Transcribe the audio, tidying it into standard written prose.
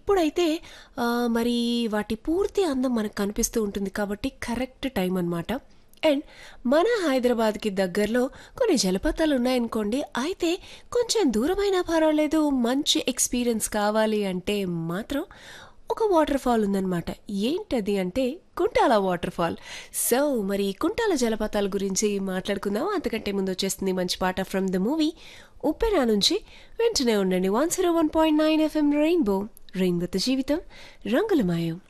అప్పుడైతే మరి వాటి పూర్తి అందం మనకు కనిపిస్తూ ఉంటుంది కాబట్టి కరెక్ట్ టైం అన్నమాట. అండ్ మన హైదరాబాద్కి దగ్గరలో కొన్ని జలపాతాలు ఉన్నాయనుకోండి, అయితే కొంచెం దూరమైనా పర్వాలేదు, మంచి ఎక్స్పీరియన్స్ కావాలి అంటే మాత్రం ఒక వాటర్ ఫాల్ ఉందన్నమాట. ఏంటది అంటే కుంటాల వాటర్ ఫాల్. సో మరి కుంటాల జలపాతాల గురించి మాట్లాడుకుందాం. అంతకంటే ముందు వచ్చేస్తుంది మంచి పాట ఫ్రమ్ ద మూవీ ఉప్పెన నుంచి. వెంటనే ఉండండి 101.9 FM రెయిన్బో, రెయిన్బోతో జీవితం రంగులమయం.